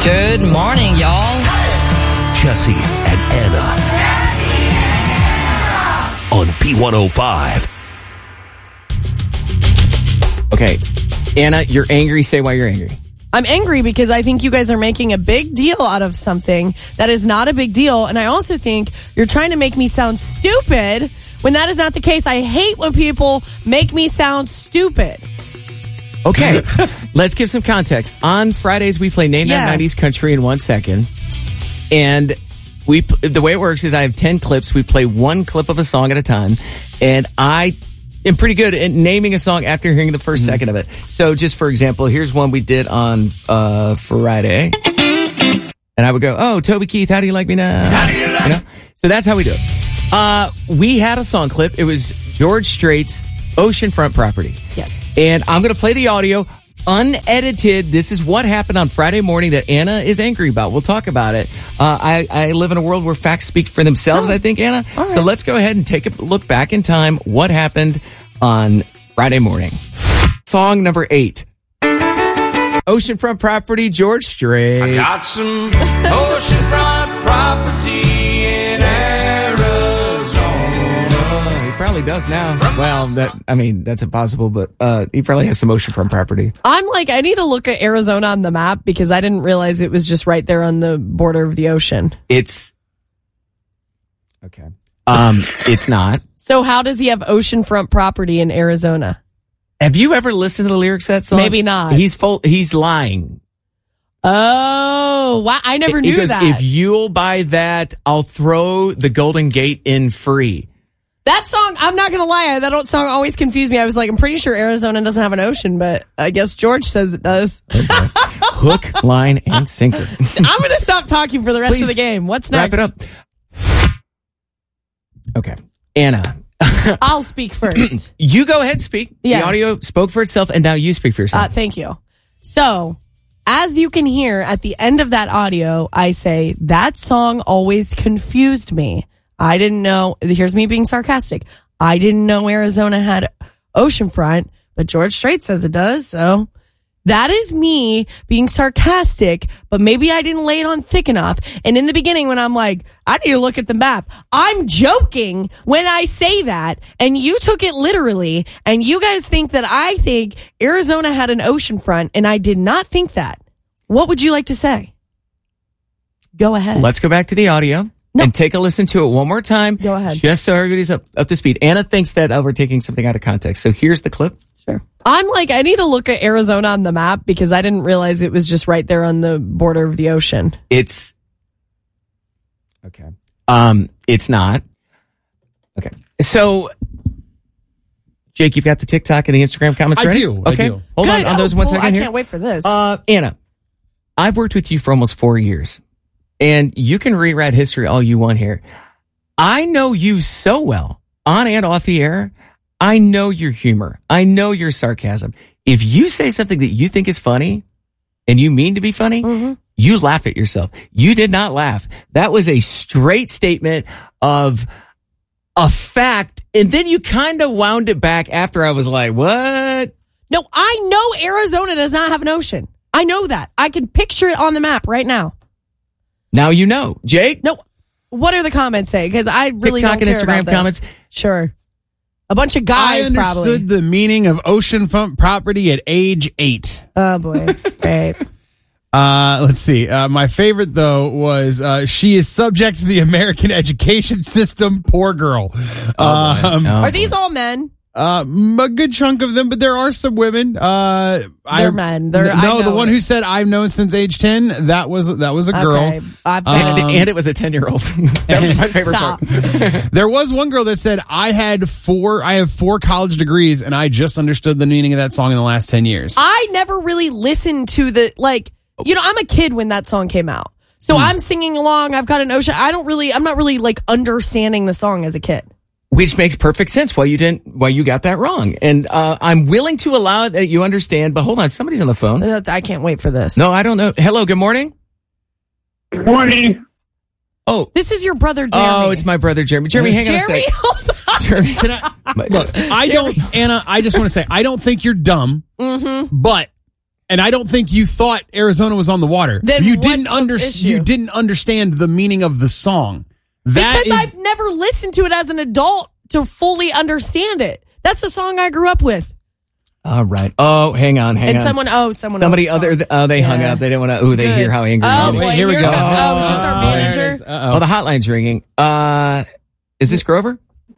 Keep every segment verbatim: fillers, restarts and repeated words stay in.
Good morning, y'all. Jesse and Anna on B one oh five. Okay, Anna, you're angry. Say why you're angry. I'm angry because I think you guys are making a big deal out of something that is not a big deal. And I also think you're trying to make me sound stupid when that is not the case. I hate when people make me sound stupid. Okay, let's give some context. On Fridays, we play Name That Yeah. nineties Country in one second. And we the way it works is I have ten clips. We play one clip of a song at a time. And I am pretty good at naming a song after hearing the first mm-hmm. second of it. So just for example, here's one we did on uh, Friday. And I would go, oh, Toby Keith, how do you like me now? How do you like? You know? So that's how we do it. Uh, we had a song clip. It was George Strait's Oceanfront Property. Yes. And I'm going to play the audio unedited. This is what happened on Friday morning that Anna is angry about. We'll talk about it. Uh, I, I live in a world where facts speak for themselves, oh. I think, Anna. All right. So let's go ahead and take a look back in time. What happened on Friday morning? Song number eight. Oceanfront Property, George Strait. I got some oceanfront property in Arizona. He probably does now. Well, that I mean, that's impossible, but uh, he probably has some oceanfront property. I'm like, I need to look at Arizona on the map because I didn't realize it was just right there on the border of the ocean. It's okay. Um, it's not. So how does he have oceanfront property in Arizona? Have you ever listened to the lyrics of that song? Maybe not. He's full, he's lying. Oh, wow. I never he knew goes, that. If you'll buy that, I'll throw the Golden Gate in free. That song, I'm not going to lie, that song always confused me. I was like, I'm pretty sure Arizona doesn't have an ocean, but I guess George says it does. Okay. Hook, line, and sinker. I'm going to stop talking for the rest Please of the game. What's next? Wrap it up. Okay. Anna. I'll speak first. You go ahead, speak. Yes. The audio spoke for itself, and now you speak for yourself. Uh, thank you. So, as you can hear at the end of that audio, I say, that song always confused me. I didn't know, here's me being sarcastic. I didn't know Arizona had oceanfront, but George Strait says it does, so that is me being sarcastic, but maybe I didn't lay it on thick enough. And in the beginning when I'm like, I need to look at the map, I'm joking when I say that, and you took it literally, and you guys think that I think Arizona had an oceanfront, and I did not think that. What would you like to say? Go ahead. Let's go back to the audio. No. And take a listen to it one more time. Go ahead. Just so everybody's up, up to speed. Anna thinks that uh, we're taking something out of context. So here's the clip. Sure. I'm like, I need to look at Arizona on the map because I didn't realize it was just right there on the border of the ocean. It's okay. Um, it's not. Okay. So, Jake, you've got the TikTok and the Instagram comments I ready? do. Okay. I do. Hold Good. on on those oh, one cool. second I here. can't wait for this. Uh, Anna, I've worked with you for almost four years, and you can rewrite history all you want here. I know you so well, on and off the air. I know your humor. I know your sarcasm. If you say something that you think is funny and you mean to be funny, mm-hmm. you laugh at yourself. You did not laugh. That was a straight statement of a fact. And then you kind of wound it back after I was like, what? No, I know Arizona does not have an ocean. I know that. I can picture it on the map right now. Now you know. Jake? No. What are the comments saying? Because I really TikTok don't and care Instagram about this. comments. Sure. A bunch of guys I understood probably. the meaning of oceanfront property at age eight. Oh, boy. Great. Uh, let's see. Uh, my favorite, though, was uh, she is subject to the American education system. Poor girl. Oh, um, oh, Are boy. these all men? Uh, a good chunk of them, but there are some women. Uh, They're I, men. They're, no, I know the one it. who said I've known since age ten. That was that was a girl. Okay. I've And, Um, and it was a ten-year-old. That was my favorite Stop. part. There was one girl that said I had four. I have four college degrees, and I just understood the meaning of that song in the last ten years. I never really listened to the, like, you know, I'm a kid when that song came out. So Hmm. I'm singing along. I've got an ocean. I don't really, I'm not really, like, understanding the song as a kid. Which makes perfect sense why you didn't, why you got that wrong. And uh, I'm willing to allow it that you understand, but hold on, somebody's on the phone. That's, I can't wait for this. No, I don't know. Hello, good morning. Good morning. Oh, This is your brother, Jeremy. oh, it's my brother Jeremy. Jeremy, hang on a Jeremy, sec. hold on. Jeremy, Can I, look, I don't, Anna. I just want to say I don't think you're dumb, Mm-hmm. but and I don't think you thought Arizona was on the water. Then you what's didn't the under issue? you didn't understand the meaning of the song. That because is I've never listened to it as an adult to fully understand it. That's the song I grew up with. All right. Oh, hang on, hang And on. someone, oh, someone Somebody else. other, oh, they hung Yeah. up. They didn't want to, oh, they Good. hear how angry Oh, I'm boy, getting. here we here go. it comes. Oh, is this our Oh, there it manager? is. Uh-oh. Oh, the hotline's ringing. Uh, is this Grover?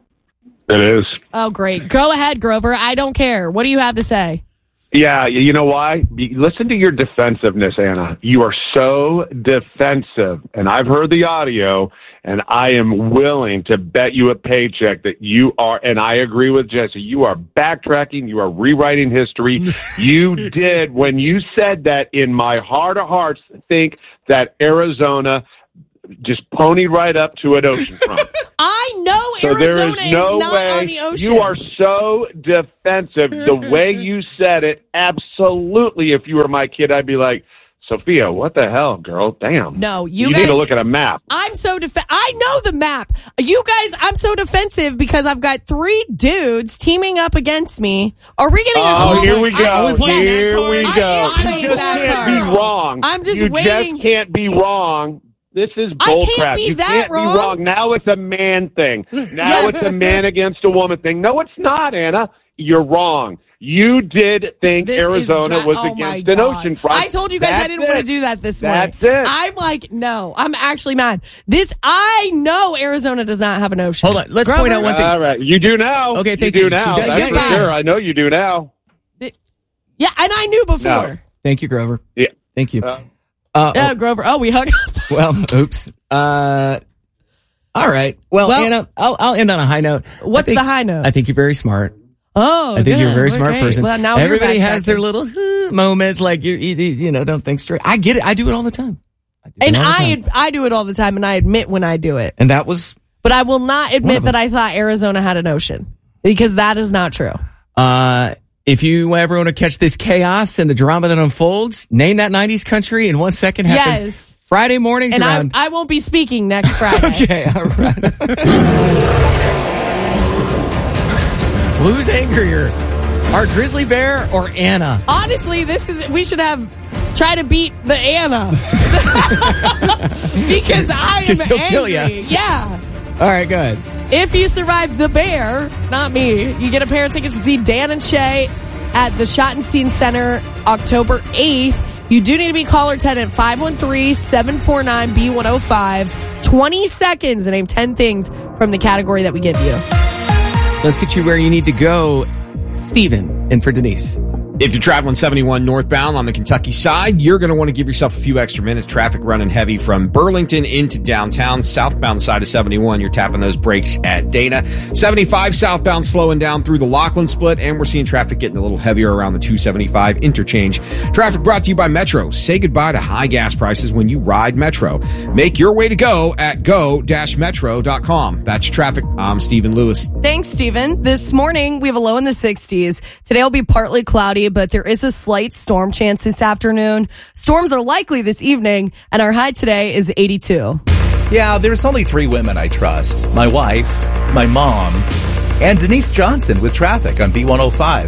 It is. Oh, great. Go ahead, Grover. I don't care. What do you have to say? Yeah, you know why? Be- Listen to your defensiveness, Anna. You are so defensive, and I've heard the audio, and I am willing to bet you a paycheck that you are, and I agree with Jesse, you are backtracking, you are rewriting history. You did, when you said that, in my heart of hearts, think that Arizona just ponied right up to an oceanfront. I know So there Arizona is no is not way. on the ocean. You are so defensive. The way you said it, absolutely. If you were my kid, I'd be like, Sophia, what the hell, girl? Damn. No, you You guys- need to look at a map. I'm so def- I know the map. You guys, I'm so defensive because I've got three dudes teaming up against me. Are we getting a Oh, call? here we go. I'm- yes. Here we I go. am You playing just that can't card. be wrong. I'm just you waiting. just can't be wrong. This is I bull can't crap. be You that can't wrong. be wrong. Now it's a man thing. Now Yes. it's a man against a woman thing. No, it's not, Anna. You're wrong. You did think This is Arizona dra- was oh my against an God. ocean front. I told you guys I That's didn't want to it. do that this morning. That's it. I'm like, no, I'm actually mad. This, I know Arizona does not have an ocean. Hold on. Let's Grover- point out one thing. All right, you do now. Okay, thank you. you. do now. She does- That's yeah, for yeah. sure. I know you do now. Yeah, and I knew before. Thank you, Grover. Yeah. Thank you. Uh, Uh, Yeah, Grover. Oh, we hung up. well, oops. Uh, all right. Well, Well- Anna, I'll, I'll end on a high note. What's I think- the high note? I think you're very smart. Oh, I think good. you're a very smart Okay. person. Well, now you're Everybody has backtracking. their little uh, moments, like you, you, you know, don't think straight. I get it. I do it all the time. I do it And all the I time. I do it all the time, and I admit when I do it. and that was But I will not One admit of that I thought Arizona had an ocean because that is not true. uh, if you ever want to catch this chaos and the drama that unfolds, name that nineties country in one second. Happens Yes. Friday mornings And I, around. I won't be speaking next Friday. Okay, all right. Who's angrier, our grizzly bear or Anna? Honestly, this is we should have try to beat the Anna because I am 'Cause she'll angry. kill ya. Yeah. All right, go ahead. If you survive the bear, not me, you get a pair of tickets to see Dan and Shay at the Schottenstein Center October eighth. You do need to be caller ten at five one three, seven four nine, B one oh five. twenty seconds to name ten things from the category that we give you. Let's get you where you need to go. Steven, in for Denise. If you're traveling seventy-one northbound on the Kentucky side, you're going to want to give yourself a few extra minutes. Traffic running heavy from Burlington into downtown. Southbound side of seventy-one, you're tapping those brakes at Dana. seventy-five southbound slowing down through the Lachlan split, and we're seeing traffic getting a little heavier around the two seventy-five interchange. Traffic brought to you by Metro. Say goodbye to high gas prices when you ride Metro. Make your way to go at go dash metro dot com. That's traffic. I'm Stephen Lewis. Thanks, Steven. This morning, we have a low in the sixties. Today will be partly cloudy, but there is a slight storm chance this afternoon. Storms are likely this evening, and our high today is eighty-two. Yeah, there's only three women I trust. My wife, my mom, and Denise Johnson with traffic on B one oh five.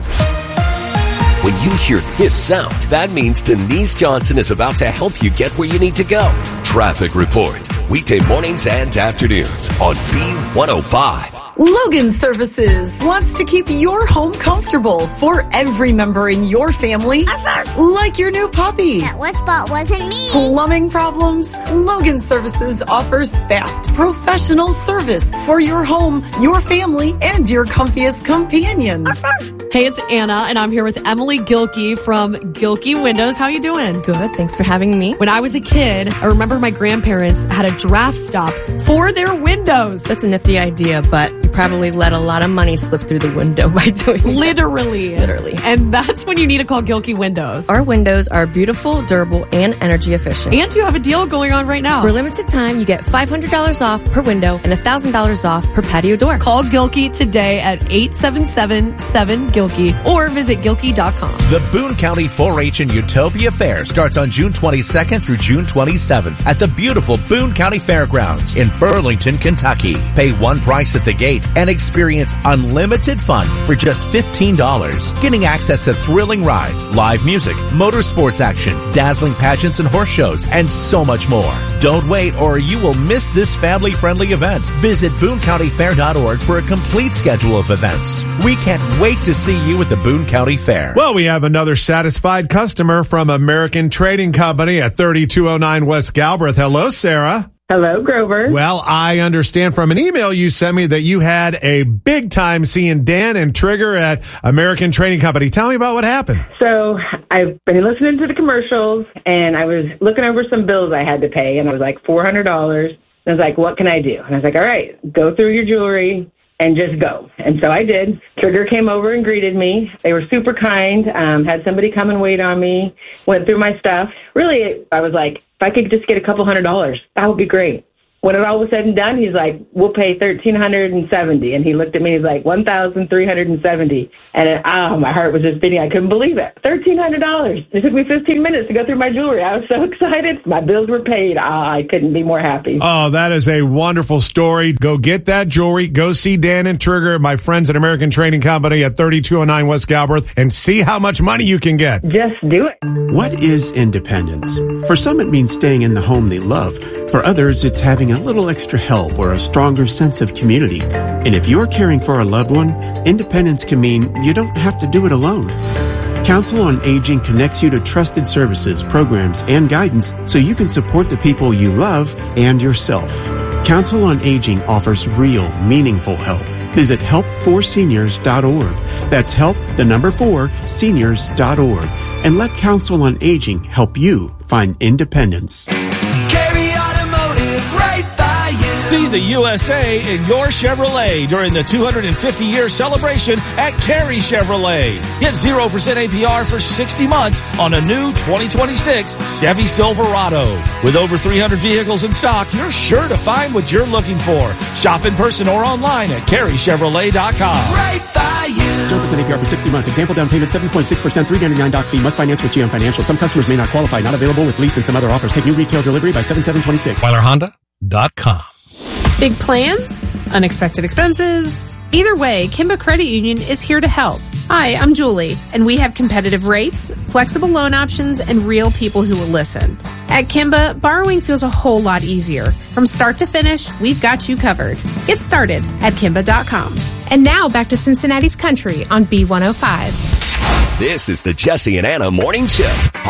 When you hear this sound, that means Denise Johnson is about to help you get where you need to go. Traffic Report, weekday mornings and afternoons on B one oh five. Logan Services wants to keep your home comfortable for every member in your family, like your new puppy. That was spot wasn't me. Plumbing problems? Logan Services offers fast, professional service for your home, your family, and your comfiest companions. Hey, it's Anna, and I'm here with Emily Gilkey from Gilkey Windows. How you doing? Good, thanks for having me. When I was a kid, I remember my grandparents had a draft stop for their windows. That's a nifty idea, but you probably let a lot of money slip through the window by doing that. Literally. Literally. And that's when you need to call Gilkey Windows. Our windows are beautiful, durable, and energy efficient. And you have a deal going on right now. For a limited time, you get five hundred dollars off per window and one thousand dollars off per patio door. Call Gilkey today at eight seven seven, seven, Gilkey or visit Gilkey dot com. The Boone County four H and Utopia Fair starts on June twenty-second through June twenty-seventh at the beautiful Boone County Fairgrounds in Burlington, Kentucky. Pay one price at the gate wait and experience unlimited fun for just fifteen dollars. Getting access to thrilling rides, live music, motorsports action, dazzling pageants and horse shows, and so much more. Don't wait or you will miss this family-friendly event. Visit boone county fair dot org for a complete schedule of events. We can't wait to see you at the Boone County Fair. Well, we have another satisfied customer from American Trading Company at thirty-two oh nine West Galbraith. Hello, Sarah. Hello, Grover. Well, I understand from an email you sent me that you had a big time seeing Dan and Trigger at American Trading Company. Tell me about what happened. So I've been listening to the commercials, and I was looking over some bills I had to pay, and I was like four hundred dollars. And I was like, what can I do? And I was like, all right, go through your jewelry and just go. And so I did. Trigger came over and greeted me. They were super kind, um, had somebody come and wait on me, went through my stuff. Really, I was like, if I could just get a couple hundred dollars, that would be great. When it all was said and done, he's like, we'll pay one thousand three hundred seventy dollars. And he looked at me, he's like, one thousand three hundred seventy dollars. And it, oh, my heart was just beating. I couldn't believe it. one thousand three hundred dollars. It took me fifteen minutes to go through my jewelry. I was so excited. My bills were paid. Oh, I couldn't be more happy. Oh, that is a wonderful story. Go get that jewelry. Go see Dan and Trigger, my friends at American Trading Company at thirty-two oh nine West Galbraith, and see how much money you can get. Just do it. What is independence? For some, it means staying in the home they love. For others, it's having a little extra help or a stronger sense of community. And if you're caring for a loved one, independence can mean you don't have to do it alone. Council on Aging connects you to trusted services, programs, and guidance so you can support the people you love and yourself. Council on Aging offers real, meaningful help. Visit help for seniors dot org. That's help, the number four, seniors dot org. And let Council on Aging help you find independence. See the U S A in your Chevrolet during the two hundred fifty year celebration at Carey Chevrolet. Get zero percent A P R for sixty months on a new twenty twenty-six Chevy Silverado. With over three hundred vehicles in stock, you're sure to find what you're looking for. Shop in person or online at carey chevrolet dot com. Right by you. zero percent A P R for sixty months. Example down payment seven point six percent, three ninety-nine doc fee. Must finance with G M Financial. Some customers may not qualify. Not available with lease and some other offers. Take new retail delivery by seven seven twenty-six. Weiler Honda dot com. Big plans? Unexpected expenses? Either way, Kimba Credit Union is here to help. Hi, I'm Julie, and we have competitive rates, flexible loan options, and real people who will listen. At Kimba, borrowing feels a whole lot easier. From start to finish, we've got you covered. Get started at kimba dot com. And now back to Cincinnati's Country on B one oh five. This is the Jesse and Anna Morning Show.